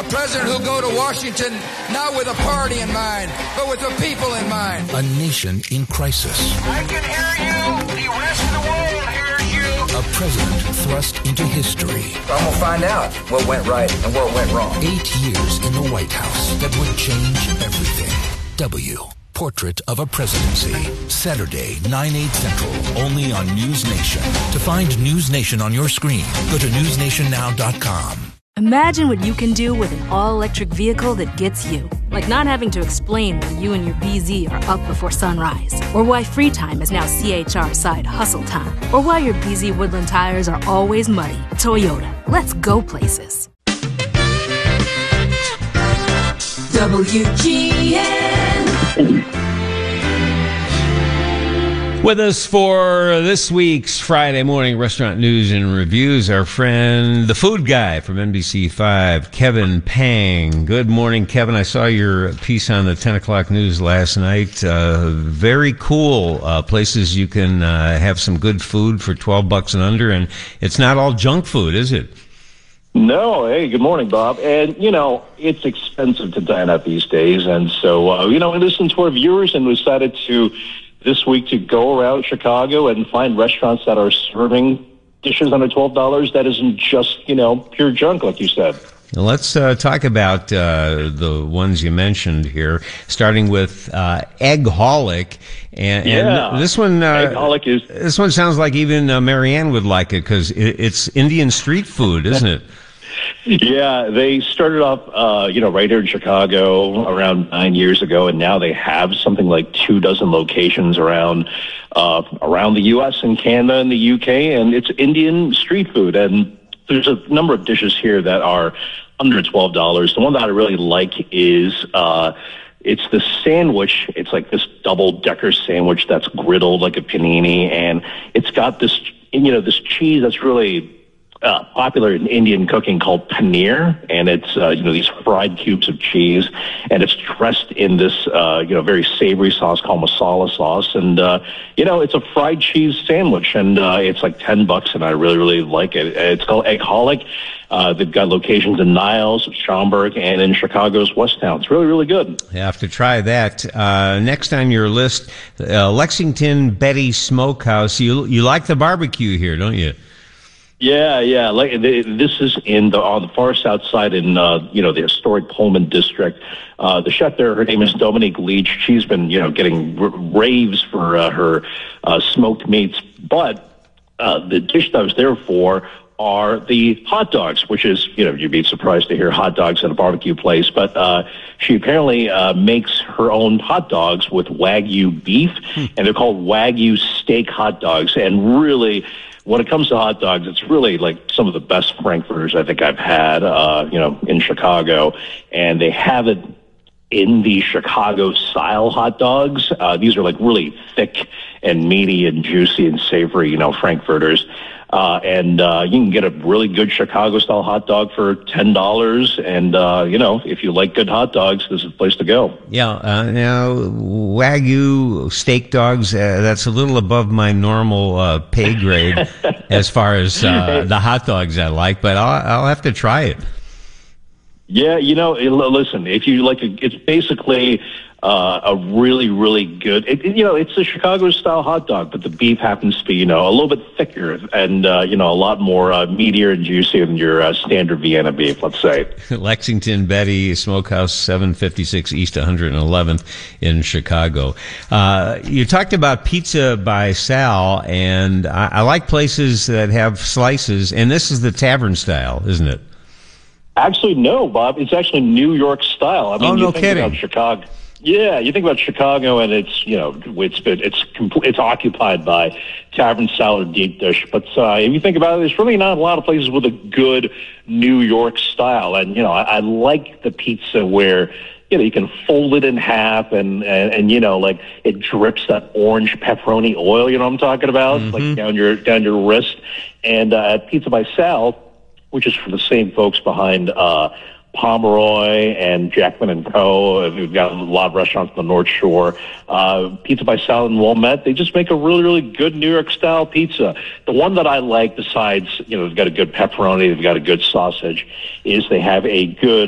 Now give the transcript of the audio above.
President who'll go to Washington not with a party in mind, but with the people in mind. A nation in crisis. I can hear you. The rest of the world hears you. A president thrust into history. I'm going to find out what went right and what went wrong. 8 years in the White House that would change everything. W. Portrait of a Presidency. Saturday, 9/8 Central, only on News Nation. To find News Nation on your screen, go to newsnationnow.com. Imagine what you can do with an all-electric vehicle that gets you. Like not having to explain why you and your BZ are up before sunrise. Or why free time is now CHR side hustle time. Or why your BZ Woodland tires are always muddy. Toyota. Let's go places. WGN. With us for this week's Friday morning restaurant news and reviews, our friend, the food guy from NBC5, Kevin Pang. Good morning, Kevin. I saw your piece on the 10 o'clock news last night. Very cool places you can have some good food for $12 and under, and it's not all junk food, is it? No. Hey, good morning, Bob. And, it's expensive to dine out these days. And so, we listened to our viewers and decided this week to go around Chicago and find restaurants that are serving dishes under $12 that isn't just, pure junk, like you said. Now let's talk about the ones you mentioned here, starting with Eggholic. And this one, Eggholic this one sounds like even Marianne would like it because it's Indian street food, isn't it? Yeah, they started off, right here in Chicago around 9 years ago, and now they have something like 24 locations around the U.S. and Canada and the U.K., and it's Indian street food. And there's a number of dishes here that are under $12. The one that I really like is it's the sandwich. It's like this double-decker sandwich that's griddled like a panini, and it's got this, this cheese that's really popular in Indian cooking called paneer, and it's these fried cubes of cheese, and it's dressed in this very savory sauce called masala sauce, and it's a fried cheese sandwich, and it's like $10, and I really, really like it. It's called Eggholic. They've got locations in Niles, Schaumburg, and in Chicago's West Town. It's really, really good. You have to try that. Next on your list, Lexington Betty Smokehouse. You like the barbecue here, don't you? Yeah. Like this is on the far south side in the historic Pullman district. The chef there, her name is Dominique Leach. She's been getting raves for her smoked meats. But the dish that I was there for are the hot dogs, which is you'd be surprised to hear hot dogs at a barbecue place. But she apparently makes her own hot dogs with Wagyu beef, and they're called Wagyu steak hot dogs. And really, when it comes to hot dogs, it's really like some of the best frankfurters I think I've had, in Chicago. And they have it in the Chicago-style hot dogs. These are like really thick and meaty and juicy and savory, frankfurters. And you can get a really good Chicago-style hot dog for $10. And, if you like good hot dogs, this is the place to go. Yeah. Now, Wagyu steak dogs, that's a little above my normal pay grade as far as the hot dogs I like, but I'll have to try it. Yeah, listen, if you like, it's basically a really, really good, it's a Chicago-style hot dog, but the beef happens to be, a little bit thicker and, a lot more meatier and juicier than your standard Vienna beef, let's say. Lexington Betty Smokehouse, 756 East 111th in Chicago. You talked about Pizza by Sal, and I like places that have slices, and this is the tavern style, isn't it? Actually, no, Bob. It's actually New York style. I mean, no kidding. About Chicago. Yeah, you think about Chicago, and it's it's occupied by tavern style or deep dish. But if you think about it, there's really not a lot of places with a good New York style. And I like the pizza where you can fold it in half, and like it drips that orange pepperoni oil. You know what I'm talking about? Mm-hmm. Like down your wrist. And at Pizza by Sal, which is for the same folks behind Pomeroy and Jackman and Co. We've got a lot of restaurants on the North Shore. Pizza by Sal and Wilmette, they just make a really, really good New York style pizza. The one that I like, besides, they've got a good pepperoni, they've got a good sausage, is they have a good